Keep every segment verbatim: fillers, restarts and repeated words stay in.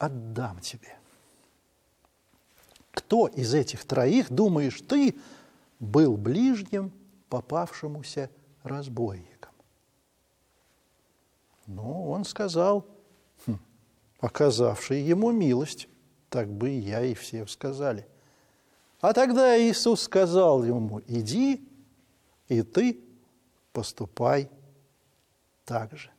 отдам тебе. Кто из этих троих, думаешь ты, был ближним попавшемуся разбойником? Ну, он сказал, хм, оказавший ему милость, так бы и я, и все сказали. А тогда Иисус сказал ему, иди, и ты поступай так же.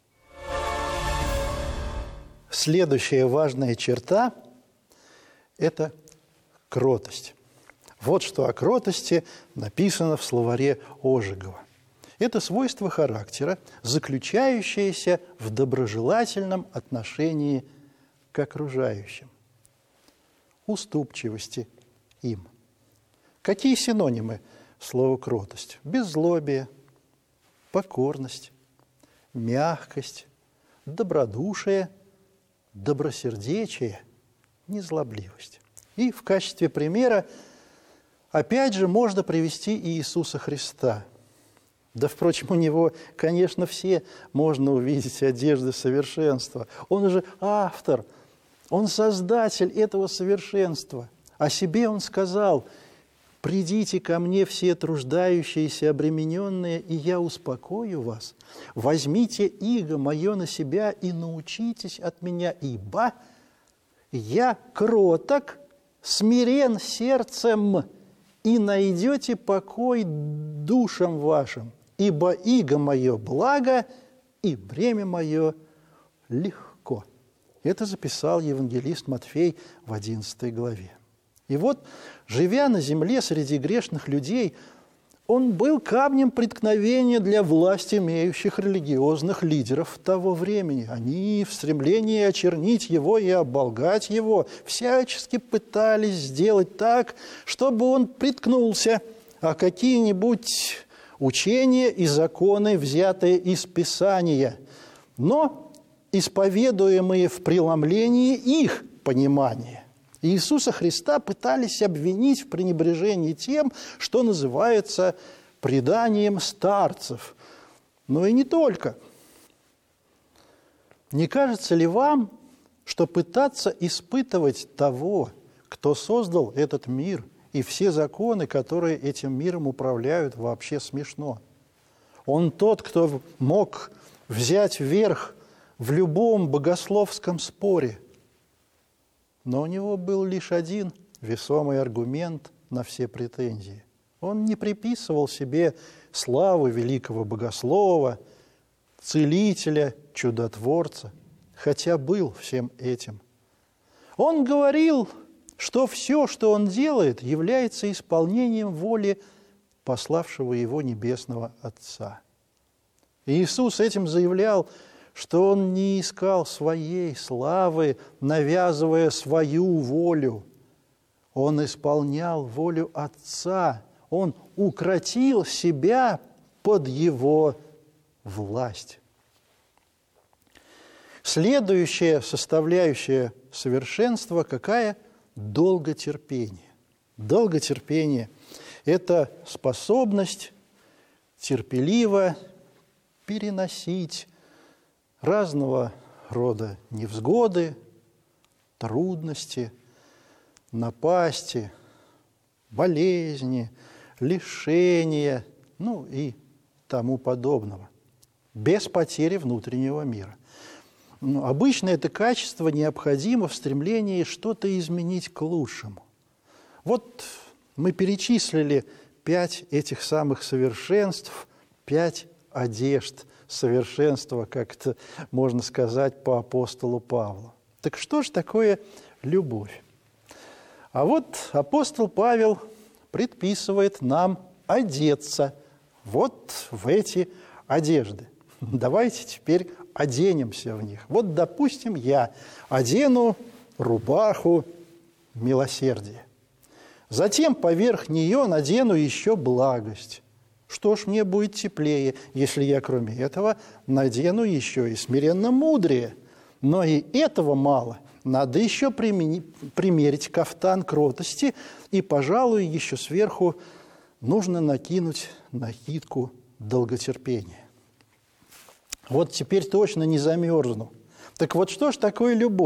Следующая важная черта – это кротость. Вот что о кротости написано в словаре Ожегова. Это свойство характера, заключающееся в доброжелательном отношении к окружающим, уступчивости им. Какие синонимы слова кротость? Беззлобие, покорность, мягкость, добродушие, добросердечие, незлобливость. И в качестве примера опять же можно привести Иисуса Христа. Да, впрочем, у Него, конечно, все можно увидеть одежды совершенства. Он же автор, Он создатель этого совершенства. О себе Он сказал: «Придите ко мне все труждающиеся, обремененные, и я успокою вас. Возьмите иго мое на себя и научитесь от меня, ибо я кроток, смирен сердцем, и найдете покой душам вашим, ибо иго мое благо, и бремя мое легко». Это записал евангелист Матфей в одиннадцатой главе. И вот, живя на земле среди грешных людей, он был камнем преткновения для власть имеющих религиозных лидеров того времени. Они в стремлении очернить его и оболгать его всячески пытались сделать так, чтобы он приткнулся, а какие-нибудь учения и законы, взятые из Писания, но исповедуемые в преломлении их понимания. Иисуса Христа пытались обвинить в пренебрежении тем, что называется преданием старцев. Но и не только. Не кажется ли вам, что пытаться испытывать того, кто создал этот мир, и все законы, которые этим миром управляют, вообще смешно? Он тот, кто мог взять верх в любом богословском споре. Но у него был лишь один весомый аргумент на все претензии. Он не приписывал себе славы великого богослова, целителя, чудотворца, хотя был всем этим. Он говорил, что все, что он делает, является исполнением воли пославшего его небесного Отца. И Иисус этим заявлял, что он не искал своей славы, навязывая свою волю. Он исполнял волю Отца. Он укротил себя под его власть. Следующая составляющая совершенства какая? Долготерпение. Долготерпение – это способность терпеливо переносить разного рода невзгоды, трудности, напасти, болезни, лишения, ну и тому подобного, без потери внутреннего мира. Но обычно это качество необходимо в стремлении что-то изменить к лучшему. Вот мы перечислили пять этих самых совершенств, пять одежд совершенства, как это можно сказать по апостолу Павлу. Так что же такое любовь? А вот апостол Павел предписывает нам одеться вот в эти одежды. Давайте теперь оденемся в них. Вот, допустим, я одену рубаху милосердия. Затем поверх нее надену еще благость. Что ж, мне будет теплее, если я, кроме этого, надену еще и смиренно мудрее. Но и этого мало. Надо еще примерить кафтан кротости, и, пожалуй, еще сверху нужно накинуть накидку долготерпения. Вот теперь точно не замерзну. Так вот, что ж такое любовь?